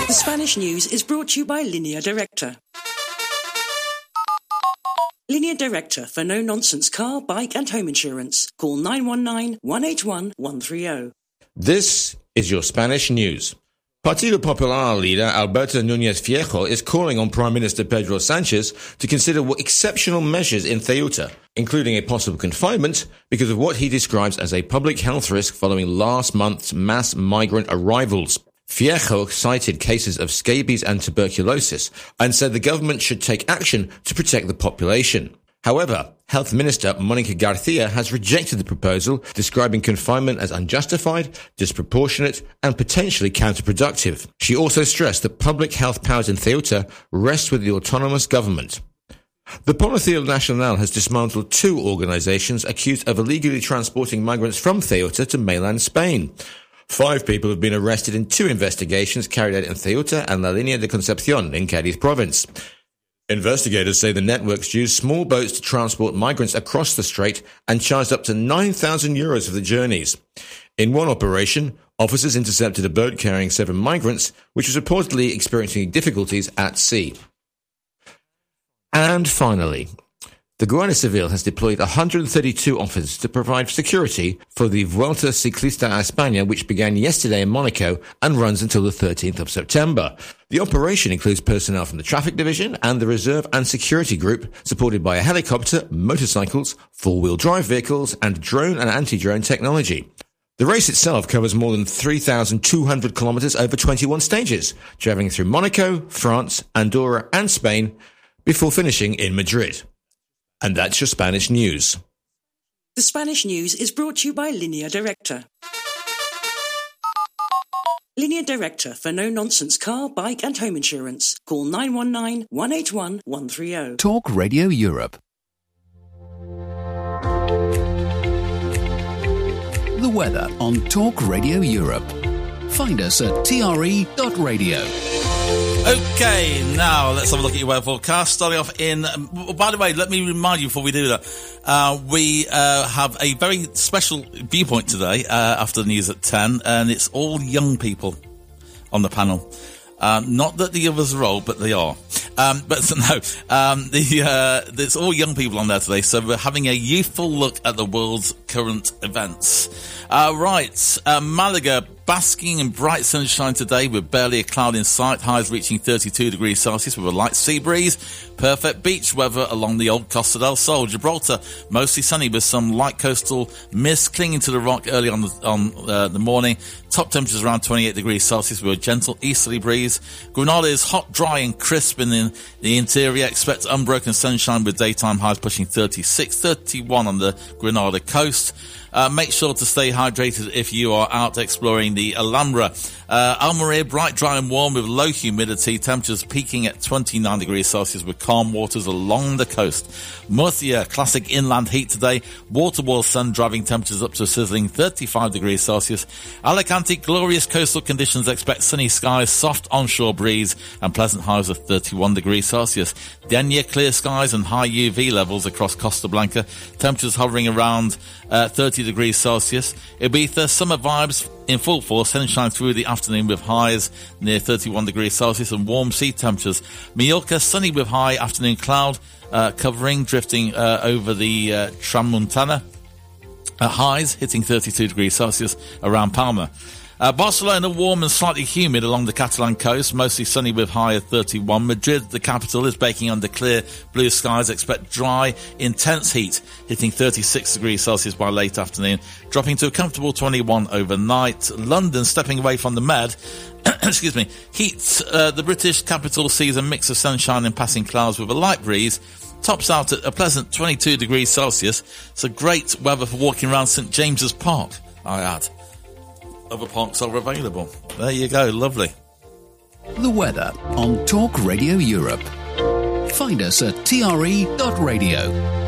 The Spanish news is brought to you by Línea Directa. Línea Directa for no-nonsense car, bike and home insurance. Call 919-181-130. This is your Spanish news. Partido Popular leader Alberto Núñez Feijóo is calling on Prime Minister Pedro Sánchez to consider exceptional measures in Ceuta, including a possible confinement because of what he describes as a public health risk following last month's mass migrant arrivals. Feijóo cited cases of scabies and tuberculosis and said the government should take action to protect the population. However, Health Minister Mónica García has rejected the proposal, describing confinement as unjustified, disproportionate and potentially counterproductive. She also stressed that public health powers in Ceuta rest with the autonomous government. The Policía Nacional has dismantled 2 organizations accused of illegally transporting migrants from Ceuta to mainland Spain. 5 people have been arrested in 2 investigations carried out in Ceuta and La Línea de Concepción in Cádiz province. Investigators say the networks used small boats to transport migrants across the strait and charged up to €9,000 for the journeys. In one operation, officers intercepted a boat carrying 7 migrants, which was reportedly experiencing difficulties at sea. And finally, the Guardia Civil has deployed 132 officers to provide security for the Vuelta Ciclista a España, which began yesterday in Monaco and runs until the 13th of September. The operation includes personnel from the Traffic Division and the Reserve and Security Group, supported by a helicopter, motorcycles, 4-wheel drive vehicles, and drone and anti-drone technology. The race itself covers more than 3,200 kilometres over 21 stages, travelling through Monaco, France, Andorra and Spain, before finishing in Madrid. And that's your Spanish news. The Spanish news is brought to you by Línea Directa. Línea Directa for no-nonsense car, bike and home insurance. Call 919-181-130. Talk Radio Europe. The weather on Talk Radio Europe. Find us at tre.radio. Okay, now let's have a look at your weather forecast. Starting off in... by the way, let me remind you before we do that, we have a very special viewpoint today after the news at 10, and it's all young people on the panel. Not that the others are old, but they are. It's all young people on there today, so we're having a youthful look at the world's current events. Malaga, basking in bright sunshine today with barely a cloud in sight, highs reaching 32 degrees Celsius with a light sea breeze. Perfect beach weather along the old Costa del Sol. Gibraltar, mostly sunny with some light coastal mist clinging to the rock early on the morning. Top temperatures around 28 degrees Celsius with a gentle easterly breeze. Granada is hot, dry and crisp in the interior. Expect unbroken sunshine with daytime highs pushing 36, 31 on the Granada coast. Make sure to stay hydrated if you are out exploring the Alhambra. Almeria, bright, dry and warm with low humidity. Temperatures peaking at 29 degrees Celsius with calm waters along the coast. Murcia, classic inland heat today. Waterwall sun driving temperatures up to a sizzling 35 degrees Celsius. Alicante, glorious coastal conditions. Expect sunny skies, soft onshore breeze and pleasant highs of 31 degrees Celsius. Denia, clear skies and high UV levels across Costa Blanca. Temperatures hovering around 30 degrees Celsius. Ibiza, summer vibes in full force, sunshine through the afternoon with highs near 31 degrees Celsius and warm sea temperatures. Mallorca, sunny with high afternoon cloud covering, drifting over the Tramuntana. Highs hitting 32 degrees Celsius around Palma. Barcelona, warm and slightly humid along the Catalan coast, mostly sunny with high of 31. Madrid, the capital, is baking under clear blue skies. Expect dry, intense heat, hitting 36 degrees Celsius by late afternoon, dropping to a comfortable 21 overnight. London, stepping away from the Med, excuse me, heat. The British capital sees a mix of sunshine and passing clouds with a light breeze. Tops out at a pleasant 22 degrees Celsius. It's a great weather for walking around St James's Park, I add. Other parks are available. There you go, lovely. The weather on Talk Radio Europe. Find us at tre.radio.